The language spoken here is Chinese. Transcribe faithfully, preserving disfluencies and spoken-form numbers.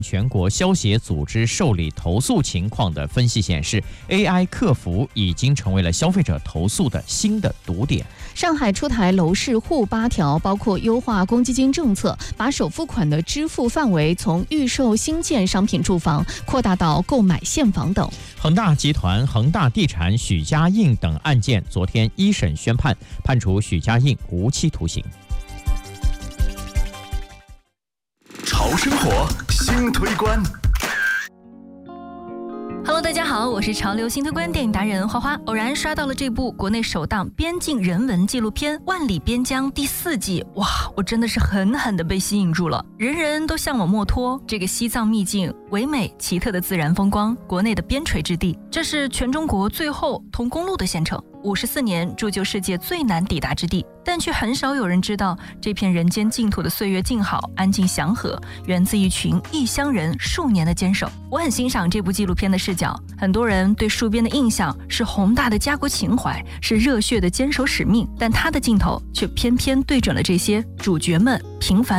全国消协组织受理投诉情况的分析显示 ，A I 客服已经成为了消费者投诉的新的堵点。 上海出台楼市沪八条，包括优化公积金政策，把首付款的支付范围从预售新建商品住房扩大到购买现房等。 恒大集团、恒大地产、许家印等案件昨天一审宣判，判处许家印无期徒刑。 潮生活新推观。 Hello， 大家好，我是潮流新推观电影达人花花。偶然刷到了这部国内首档边境人文纪录片《万里边疆》第四季，哇，我真的是狠狠地被吸引住了。人人都向往墨脱，这个西藏秘境唯美奇特的自然风光，国内的边陲之地，这是全中国最后通公路的县城。五十四年铸就世界最难抵达之地，但却很少有人知道，这片人间净土的岁月静好、安静祥和，源自一群异乡人数年的坚守。我很欣赏这部纪录片的视角，很多人对戍边的印象是宏大的家国情怀，是热血的坚守使命，但他的镜头却偏偏对准了这些主角们平凡